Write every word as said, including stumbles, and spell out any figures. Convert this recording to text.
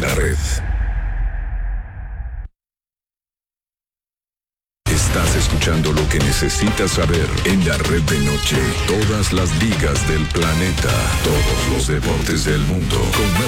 la red. Estás escuchando lo que necesitas saber en la red de noche. Todas las ligas del planeta, todos los deportes del mundo, con más